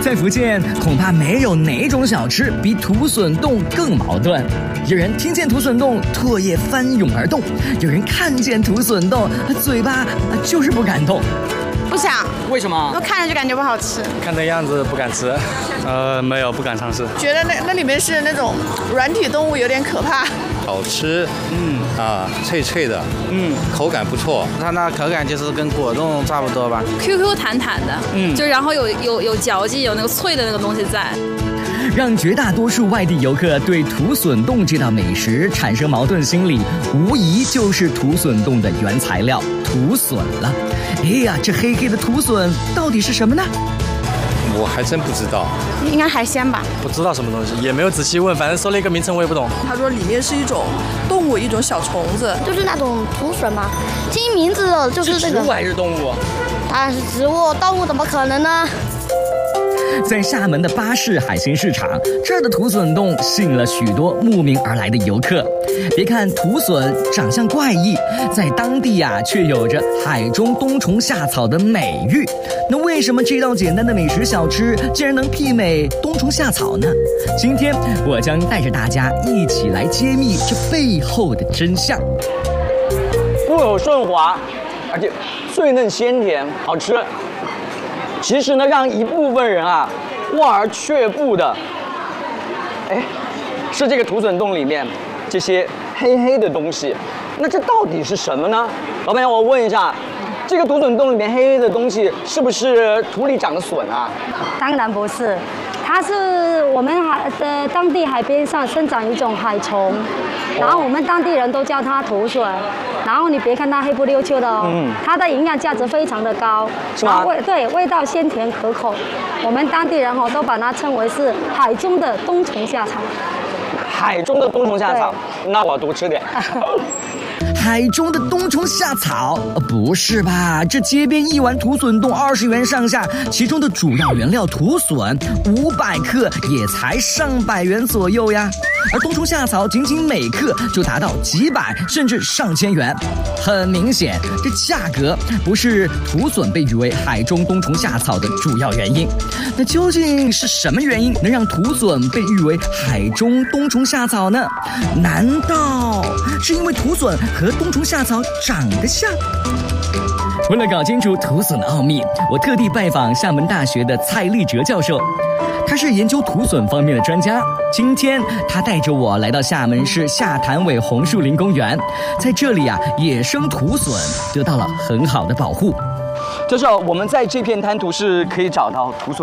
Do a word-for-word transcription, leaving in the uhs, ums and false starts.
在福建，恐怕没有哪种小吃比土笋冻更矛盾。有人听见土笋冻，唾液翻涌而动；有人看见土笋冻，嘴巴就是不敢动。 不想， 为什么？ 我看着就感觉不好吃， 看这样子不敢吃。呃，没有，不敢尝试。 觉得那那里面是那种软体动物，有点可怕。 好吃，嗯啊，脆脆的，嗯，口感不错。 它那口感就是跟果冻差不多吧 ，Q Q 弹弹的，嗯，就然后有有有嚼劲，有那个脆的那个东西在。 让绝大多数外地游客对土笋冻这道美食产生矛盾心理，无疑就是土笋冻的原材料土笋了。哎呀，这黑黑的土笋到底是什么呢？ 我还真不知道， 应该海鲜吧？ 不知道什么东西，也没有仔细问，反正说了一个名称我也不懂。 他说里面是一种动物，一种小虫子， 就是那种土笋吗？听名字的就是这个。 是植物还是动物？ 当然是植物，动物怎么可能呢？ 在厦门的巴士海鲜市场，这儿的土笋冻吸引了许多慕名而来的游客。别看土笋长相怪异，在当地啊却有着海中冬虫夏草的美誉。那为什么这道简单的美食小吃竟然能媲美冬虫夏草呢？今天我将带着大家一起来揭秘这背后的真相。 肉有顺滑，而且脆嫩鲜甜，好吃。其实呢，让一部分人啊望而却步的，哎，是这个土笋冻里面这些黑黑的东西。那这到底是什么呢？老板娘，我问一下，这个土笋冻里面黑黑的东西是不是土里长的笋啊？ 当然不是，它是我们海的当地海边上生长一种海虫，然后我们当地人都叫它土笋。然后你别看它黑不溜秋的哦，嗯、它的营养价值非常的高， 是吗？ 味对，味道鲜甜可口。我们当地人哦都把它称为是海中的冬虫夏草。 海中的冬虫夏草，那我要多吃点。 海中的冬虫夏草？不是吧？这街边一碗土笋冻二十元上下，其中的主要原料土笋五百克也才上百元左右呀。而冬虫夏草仅仅每克就达到几百甚至上千元。很明显，这价格不是土笋被誉为海中冬虫夏草的主要原因。那究竟是什么原因能让土笋被誉为海中冬虫夏草呢？难道是因为土笋和冬虫夏草长得像？为了搞清楚土笋的奥秘，我特地拜访厦门大学的蔡立哲教授。他是研究土笋方面的专家。今天他带着我来到厦门市下潭尾红树林公园，在这里啊，野生土笋得到了很好的保护。教授，我们在这片滩涂是可以找到土笋